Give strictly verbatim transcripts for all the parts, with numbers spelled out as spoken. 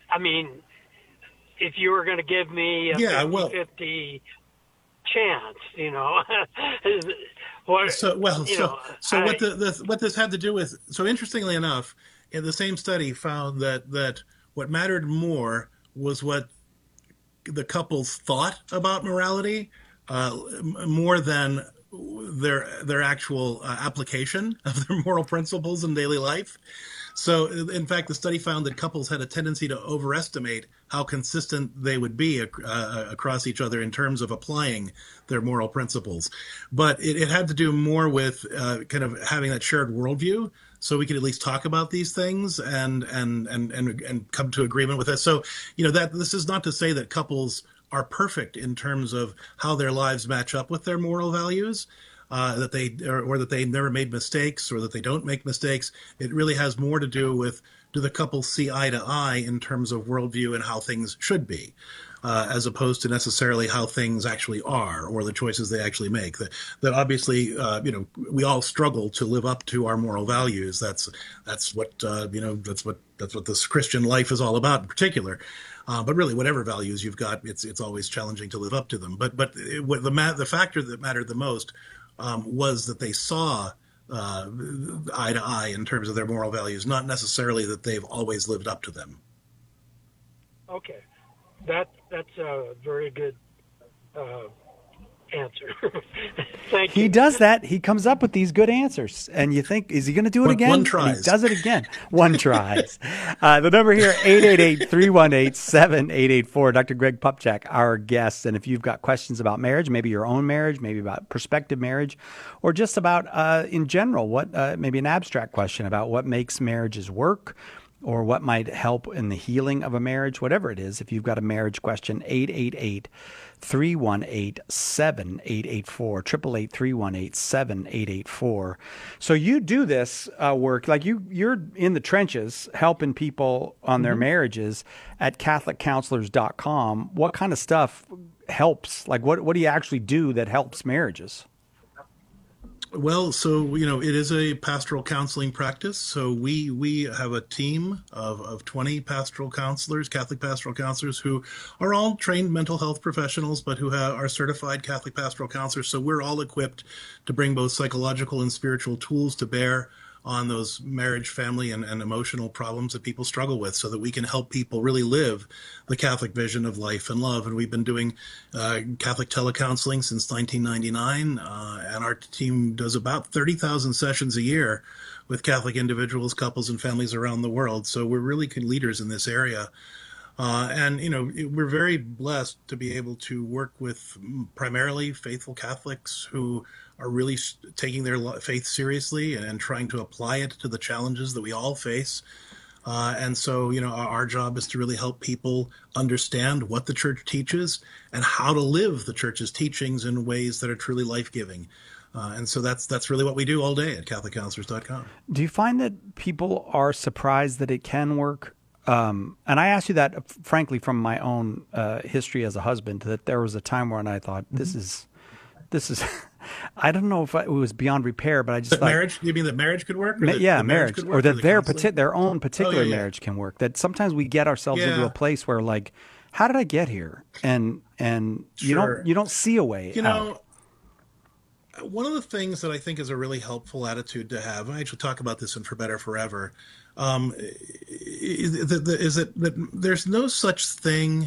I mean, if you were going to give me a Yeah, well, fifty-fifty chance, you know, what, so well, you so know, so what I, the, the what this had to do with? So interestingly enough, in the same study found that that what mattered more was what the couples thought about morality, uh, more than their their actual uh, application of their moral principles in daily life. So, in fact, the study found that couples had a tendency to overestimate how consistent they would be uh, across each other in terms of applying their moral principles. But it, it had to do more with uh, kind of having that shared worldview, so we could at least talk about these things and and and and, and come to agreement with it. So, you know, that this is not to say that couples are perfect in terms of how their lives match up with their moral values. Uh, that they or, or that they never made mistakes or that they don't make mistakes. It really has more to do with, do the couple see eye to eye in terms of worldview and how things should be, uh, as opposed to necessarily how things actually are or the choices they actually make. That, that obviously, uh, you know, we all struggle to live up to our moral values. That's that's what uh, you know. That's what that's what this Christian life is all about, in particular. Uh, but really, whatever values you've got, it's it's always challenging to live up to them. But but it, the ma- the factor that mattered the most um, was that they saw uh, eye to eye in terms of their moral values, not necessarily that they've always lived up to them. okay, that that's a very good uh, answer. Thank He you. does that. He comes up with these good answers. And you think, is he going to do it One, again? one And he tries. does it again. One tries. Uh, the number here, eight eight eight, three one eight, seven eight eight four. Doctor Greg Popcak, our guest. And if you've got questions about marriage, maybe your own marriage, maybe about prospective marriage, or just about, uh, in general, what uh, maybe an abstract question about what makes marriages work, or what might help in the healing of a marriage, whatever it is, if you've got a marriage question, eight eight eight, three one eight, seven eight eight four, eight eight eight, three one eight, seven eight eight four. So you do this uh, work, like you, you're in the trenches helping people on their mm-hmm. marriages at Catholic Counselors dot com. What kind of stuff helps? Like what, what do you actually do that helps marriages? Well, so, you know, it is a pastoral counseling practice. So we we have a team of, of twenty pastoral counselors, Catholic pastoral counselors, who are all trained mental health professionals, but who have, are certified Catholic pastoral counselors. So we're all equipped to bring both psychological and spiritual tools to bear on those marriage, family, and, and emotional problems that people struggle with, so that we can help people really live the Catholic vision of life and love. And we've been doing uh, Catholic telecounseling since nineteen ninety-nine, uh, and our team does about thirty thousand sessions a year with Catholic individuals, couples, and families around the world. So we're really leaders in this area. Uh, and, you know, we're very blessed to be able to work with primarily faithful Catholics who are really taking their faith seriously and trying to apply it to the challenges that we all face. Uh, and so, you know, our, our job is to really help people understand what the church teaches and how to live the church's teachings in ways that are truly life-giving. Uh, and so that's that's really what we do all day at Catholic Counselors dot com. Do you find that people are surprised that it can work? Um, and I ask you that, frankly, from my own uh, history as a husband, that there was a time when I thought, this is, this is, I don't know if it was beyond repair, but I just that thought. Marriage? You mean that marriage could work? Or Ma- that, yeah, that marriage. marriage Or that the their, parti- their own particular oh, yeah, yeah. marriage can work. That sometimes we get ourselves yeah. into a place where, like, how did I get here? And and you sure. don't you don't see a way You out. know, one of the things that I think is a really helpful attitude to have, and I actually talk about this in For Better Forever, um, is, is that, that there's no such thing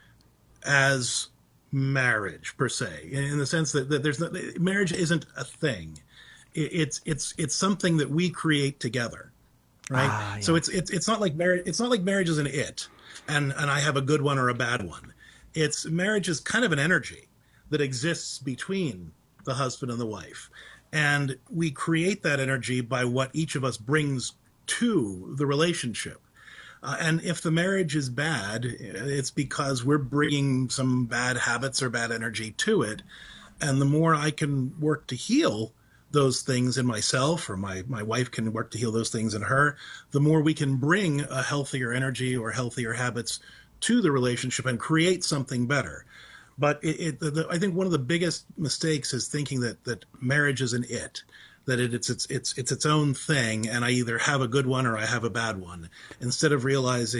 as marriage per se, in the sense that, that there's no, marriage isn't a thing. It's it's it's something that we create together, right? Ah, yeah. So it's it's it's not like marriage. It's not like marriage is an it, and and I have a good one or a bad one. It's marriage is kind of an energy that exists between the husband and the wife, and we create that energy by what each of us brings to the relationship. Uh, and if the marriage is bad, it's because we're bringing some bad habits or bad energy to it. And the more I can work to heal those things in myself, or my, my wife can work to heal those things in her, the more we can bring a healthier energy or healthier habits to the relationship and create something better. But it, it, the, I think one of the biggest mistakes is thinking that, that marriage is an it, that it, it's, it's, it's, it's its own thing, and I either have a good one or I have a bad one, instead of realizing